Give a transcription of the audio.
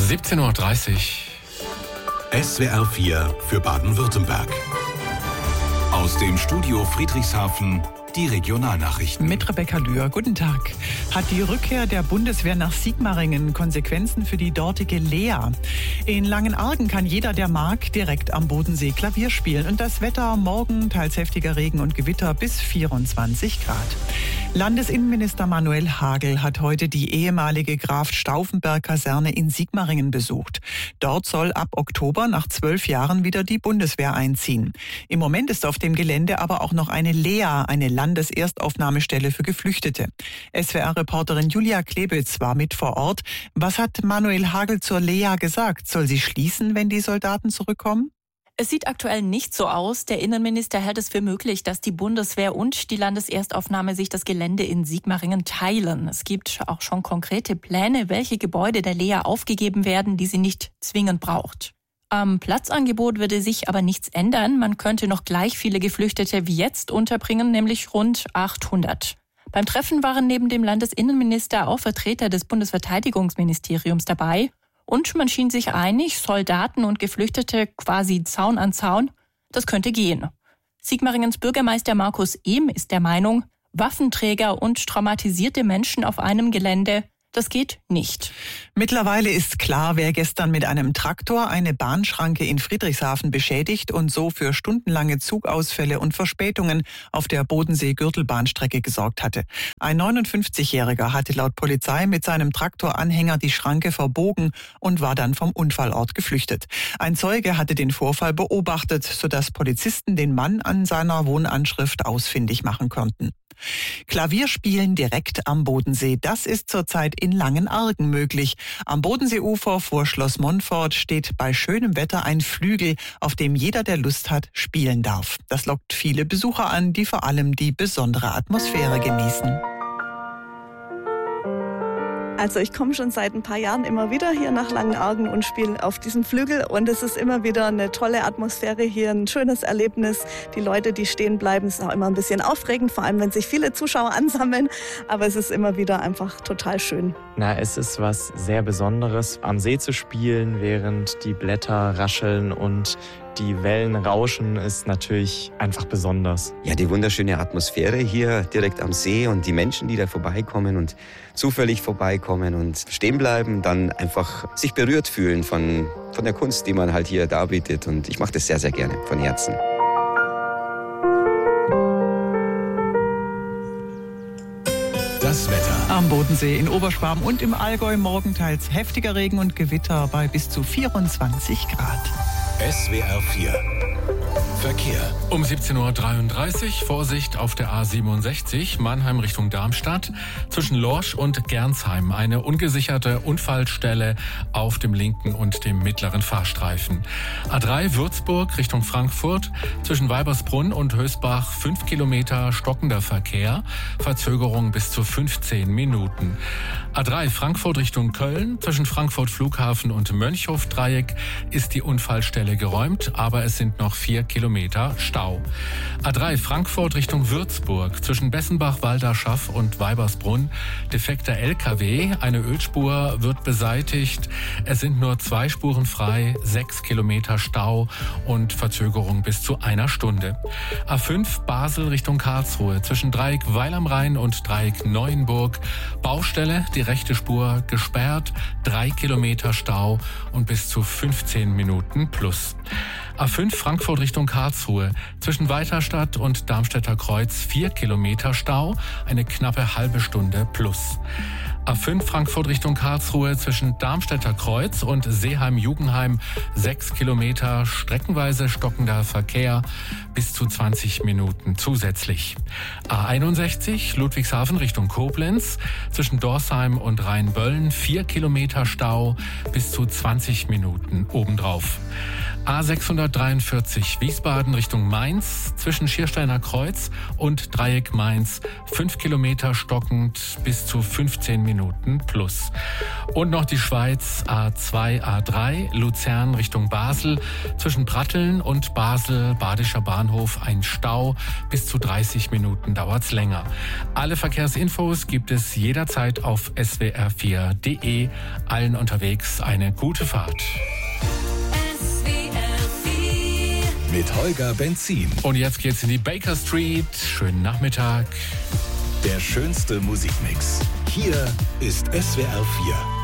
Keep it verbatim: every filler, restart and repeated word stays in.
siebzehn Uhr dreißig. S W R vier für Baden-Württemberg. Aus dem Studio Friedrichshafen die Regionalnachrichten. Mit Rebecca Lühr. Guten Tag. Hat die Rückkehr der Bundeswehr nach Sigmaringen Konsequenzen für die dortige Lea? In Langenargen kann jeder, der mag, direkt am Bodensee Klavier spielen. Und das Wetter morgen teils heftiger Regen und Gewitter bis vierundzwanzig Grad. Landesinnenminister Manuel Hagel hat heute die ehemalige Graf-Stauffenberg-Kaserne in Sigmaringen besucht. Dort soll ab Oktober nach zwölf Jahren wieder die Bundeswehr einziehen. Im Moment ist auf dem Gelände aber auch noch eine Lea, eine Landeserstaufnahmestelle für Geflüchtete. S W R-Reporterin Julia Klebitz war mit vor Ort. Was hat Manuel Hagel zur Lea gesagt? Soll sie schließen, wenn die Soldaten zurückkommen? Es sieht aktuell nicht so aus. Der Innenminister hält es für möglich, dass die Bundeswehr und die Landeserstaufnahme sich das Gelände in Sigmaringen teilen. Es gibt auch schon konkrete Pläne, welche Gebäude der Lea aufgegeben werden, die sie nicht zwingend braucht. Am Platzangebot würde sich aber nichts ändern. Man könnte noch gleich viele Geflüchtete wie jetzt unterbringen, nämlich rund achthundert. Beim Treffen waren neben dem Landesinnenminister auch Vertreter des Bundesverteidigungsministeriums dabei. Und man schien sich einig, Soldaten und Geflüchtete quasi Zaun an Zaun, das könnte gehen. Sigmaringens Bürgermeister Markus Ehm ist der Meinung, Waffenträger und traumatisierte Menschen auf einem Gelände, das geht nicht. Mittlerweile ist klar, wer gestern mit einem Traktor eine Bahnschranke in Friedrichshafen beschädigt und so für stundenlange Zugausfälle und Verspätungen auf der Bodensee-Gürtelbahnstrecke gesorgt hatte. Ein neunundfünfzigjähriger hatte laut Polizei mit seinem Traktoranhänger die Schranke verbogen und war dann vom Unfallort geflüchtet. Ein Zeuge hatte den Vorfall beobachtet, sodass Polizisten den Mann an seiner Wohnanschrift ausfindig machen konnten. Klavierspielen direkt am Bodensee, das ist zurzeit in Langenargen möglich. Am Bodenseeufer vor Schloss Montfort steht bei schönem Wetter ein Flügel, auf dem jeder, der Lust hat, spielen darf. Das lockt viele Besucher an, die vor allem die besondere Atmosphäre genießen. Also ich komme schon seit ein paar Jahren immer wieder hier nach Langenargen und spiele auf diesem Flügel und es ist immer wieder eine tolle Atmosphäre hier, ein schönes Erlebnis. Die Leute, die stehen bleiben, ist auch immer ein bisschen aufregend, vor allem wenn sich viele Zuschauer ansammeln, aber es ist immer wieder einfach total schön. Na, es ist was sehr Besonderes, am See zu spielen, während die Blätter rascheln und die Wellen rauschen, ist natürlich einfach besonders. Ja, die wunderschöne Atmosphäre hier direkt am See und die Menschen, die da vorbeikommen und zufällig vorbeikommen und stehen bleiben, dann einfach sich berührt fühlen von, von der Kunst, die man halt hier darbietet. Und ich mache das sehr, sehr gerne, von Herzen. Das Wetter. Am Bodensee, in Oberschwaben und im Allgäu morgen teils heftiger Regen und Gewitter bei bis zu vierundzwanzig Grad. S W R vier Verkehr. Um siebzehn Uhr dreiunddreißig, Vorsicht auf der A siebenundsechzig, Mannheim Richtung Darmstadt, zwischen Lorsch und Gernsheim. Eine ungesicherte Unfallstelle auf dem linken und dem mittleren Fahrstreifen. A drei Würzburg Richtung Frankfurt, zwischen Weibersbrunn und Hösbach fünf Kilometer stockender Verkehr, Verzögerung bis zu fünfzehn Minuten. A drei Frankfurt Richtung Köln, zwischen Frankfurt Flughafen und Mönchhof-Dreieck ist die Unfallstelle geräumt, aber es sind noch vier Kilometer Stau. A drei Frankfurt Richtung Würzburg, zwischen Bessenbach, Walderschaff und Weibersbrunn, defekter L K W, eine Ölspur wird beseitigt. Es sind nur zwei Spuren frei, sechs Kilometer Stau und Verzögerung bis zu einer Stunde. A fünf Basel Richtung Karlsruhe, zwischen Dreieck Weil am Rhein und Dreieck Neuenburg, Baustelle, die rechte Spur gesperrt, drei Kilometer Stau und bis zu fünfzehn Minuten plus. A fünf Frankfurt Richtung Karlsruhe, zwischen Weiterstadt und Darmstädter Kreuz vier Kilometer Stau, eine knappe halbe Stunde plus. A fünf Frankfurt Richtung Karlsruhe, zwischen Darmstädter Kreuz und Seeheim-Jugenheim sechs Kilometer streckenweise stockender Verkehr, bis zu zwanzig Minuten zusätzlich. A einundsechzig Ludwigshafen Richtung Koblenz, zwischen Dorsheim und Rheinböllen vier Kilometer Stau, bis zu zwanzig Minuten obendrauf. A sechshundertdreiundvierzig Wiesbaden Richtung Mainz zwischen Schiersteiner Kreuz und Dreieck Mainz. Fünf Kilometer stockend bis zu fünfzehn Minuten plus. Und noch die Schweiz A zwei, A drei Luzern Richtung Basel. Zwischen Pratteln und Basel Badischer Bahnhof ein Stau. Bis zu dreißig Minuten dauert's länger. Alle Verkehrsinfos gibt es jederzeit auf s w r vier punkt d e. Allen unterwegs eine gute Fahrt. Mit Holger Benzin. Und jetzt geht's in die Baker Street. Schönen Nachmittag. Der schönste Musikmix. Hier ist S W R vier.